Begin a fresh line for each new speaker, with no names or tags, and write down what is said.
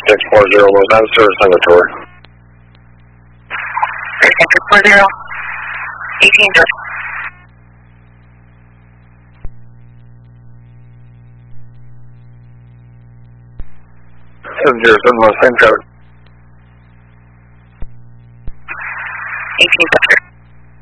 640, was that service on the tour?
640, 18 just.
707 was same code.